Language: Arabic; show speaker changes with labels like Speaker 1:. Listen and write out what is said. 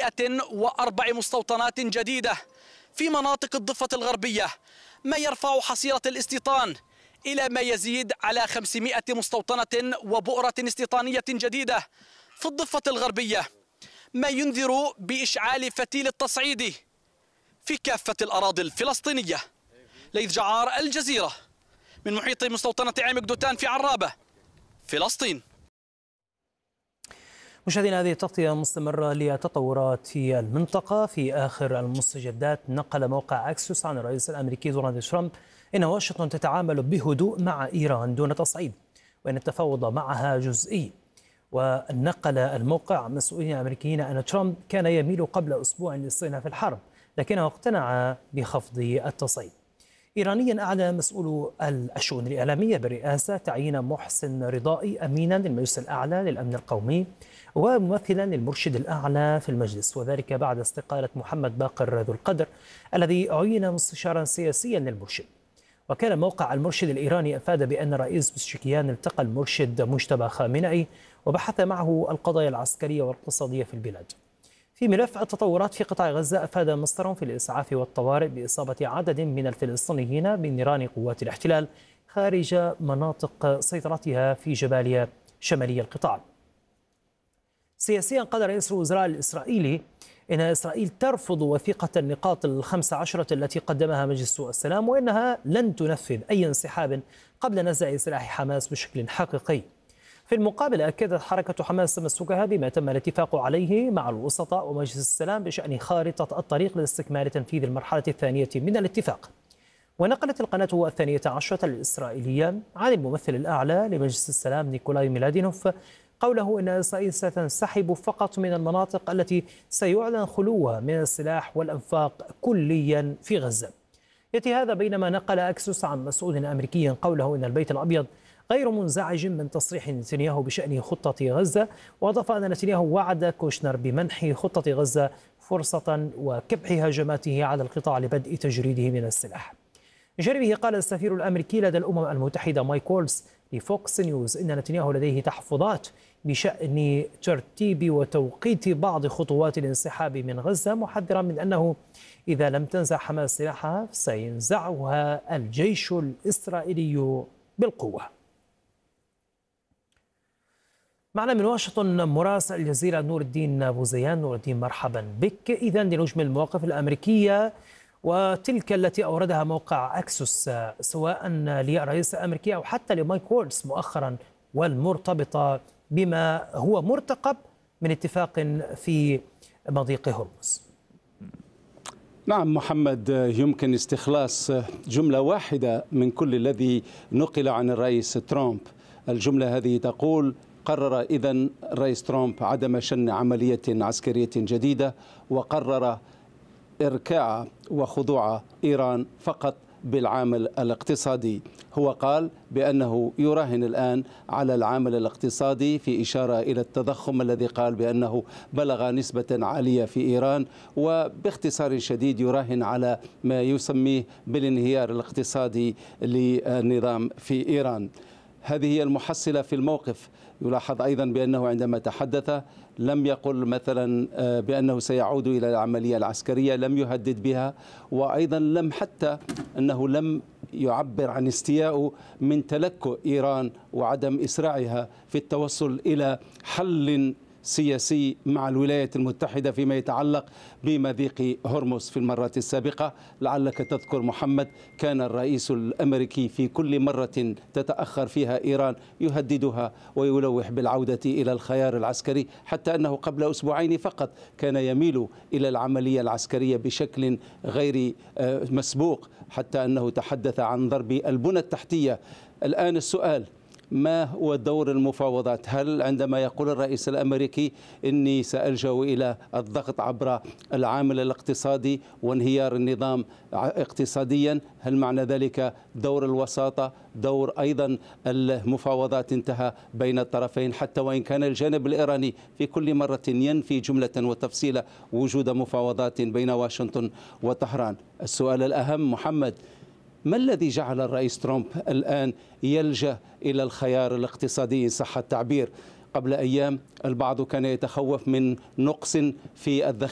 Speaker 1: 104 مستوطنات جديدة في مناطق الضفة الغربية، ما يرفع حصيلة الاستيطان إلى ما يزيد على 500 مستوطنة وبؤرة استيطانية جديدة في الضفة الغربية، ما ينذر بإشعال فتيل التصعيد في كافة الأراضي الفلسطينية. ليث جعار، الجزيرة، من محيط مستوطنة عمق دوتان في عرابة، فلسطين.
Speaker 2: مشاهدينا، هذه التغطية مستمرة لتطورات في المنطقة. في آخر المستجدات، نقل موقع أكسيوس عن الرئيس الأمريكي دونالد ترامب إن واشنطن تتعامل بهدوء مع إيران دون تصعيد، وأن التفاوض معها جزئي. ونقل الموقع مسؤولين أمريكيين أن ترامب كان يميل قبل أسبوع لاستئناف الحرب، لكنه اقتنع بخفض التصعيد. إيرانيا أعلن مسؤول الشؤون الإعلامية بالرئاسة تعيين محسن رضائي أمينا للمجلس الأعلى للأمن القومي وممثلا للمرشد الأعلى في المجلس، وذلك بعد استقالة محمد باقر ذو القدر الذي عين مستشارا سياسيا للمرشد. وكان موقع المرشد الإيراني أفاد بأن رئيس بشكيان التقى المرشد مجتبى خامنئي وبحث معه القضايا العسكرية والاقتصادية في البلاد. في ملف التطورات في قطاع غزة، أفاد مصدر في الإسعاف والطوارئ بإصابة عدد من الفلسطينيين بنيران قوات الاحتلال خارج مناطق سيطرتها في جباليا شمالي القطاع. سياسيا، قال رئيس الوزراء الإسرائيلي إن إسرائيل ترفض وثيقة النقاط ال15 التي قدمها مجلس السلام، وإنها لن تنفذ أي انسحاب قبل نزع سلاح حماس بشكل حقيقي. في المقابل، أكدت حركة حماس تمسكها بما تم الاتفاق عليه مع الوسطاء ومجلس السلام بشأن خارطة الطريق لاستكمال تنفيذ المرحلة الثانية من الاتفاق. ونقلت القناة 12 الإسرائيلية عن الممثل الأعلى لمجلس السلام نيكولاي ميلادينوف قوله إن إسرائيل ستنسحب فقط من المناطق التي سيعلن خلوها من السلاح والأنفاق كليا في غزة. يأتي هذا بينما نقل أكسيوس عن مسؤول أمريكي قوله إن البيت الأبيض غير منزعج من تصريح نتنياهو بشأن خطة غزة، وأضاف أن نتنياهو وعد كوشنر بمنح خطة غزة فرصة وكبح هجماته على القطاع لبدء تجريده من السلاح. من جانبه، قال السفير الأمريكي لدى الأمم المتحدة مايك وولز لفوكس نيوز إن نتنياهو لديه تحفظات بشأن ترتيب وتوقيت بعض خطوات الانسحاب من غزة، محذرا من أنه إذا لم تنزع حماس سلاحها سينزعها الجيش الإسرائيلي بالقوة. معنا من واشنطن مراسل الجزيرة نور الدين بوزيان. نور الدين، مرحبا بك. إذن لنجمل المواقف الأمريكية وتلك التي أوردها موقع أكسيوس سواء للرئيس الأمريكي أو حتى لمايك وولز مؤخرا، والمرتبطة بما هو مرتقب من اتفاق في مضيق هرمز.
Speaker 3: نعم محمد، يمكن استخلاص جملة واحدة من كل الذي نقل عن الرئيس ترامب. الجملة هذه تقول: قرر إذن الرئيس ترامب عدم شن عملية عسكرية جديدة، وقرر إركاع وخضوع إيران فقط بالعامل الاقتصادي. هو قال بأنه يراهن الآن على العامل الاقتصادي، في إشارة إلى التضخم الذي قال بأنه بلغ نسبة عالية في إيران، وباختصار شديد يراهن على ما يسميه بالانهيار الاقتصادي للنظام في إيران. هذه هي المحصلة في الموقف. يلاحظ أيضا بأنه عندما تحدث لم يقل مثلا بأنه سيعود إلى العملية العسكرية، لم يهدد بها، وأيضا أنه لم يعبر عن استيائه من تلكؤ إيران وعدم إسراعها في التوصل إلى حل سياسي مع الولايات المتحدة فيما يتعلق بمضيق هرمز. في المرات السابقة لعلك تذكر محمد، كان الرئيس الأمريكي في كل مرة تتأخر فيها إيران يهددها ويلوح بالعودة إلى الخيار العسكري، حتى أنه قبل أسبوعين فقط كان يميل إلى العملية العسكرية بشكل غير مسبوق، حتى أنه تحدث عن ضرب البنى التحتية. الآن السؤال: ما هو دور المفاوضات؟ هل عندما يقول الرئيس الأمريكي إني سألجأ إلى الضغط عبر العامل الاقتصادي وانهيار النظام اقتصاديا، هل معنى ذلك دور الوساطة، دور أيضا المفاوضات انتهى بين الطرفين، حتى وإن كان الجانب الإيراني في كل مرة ينفي جملة وتفصيل وجود مفاوضات بين واشنطن وطهران؟ السؤال الأهم محمد: ما الذي جعل الرئيس ترامب الآن يلجأ إلى الخيار الاقتصادي إن صح التعبير؟ قبل أيام البعض كان يتخوف من نقص في الذخيرة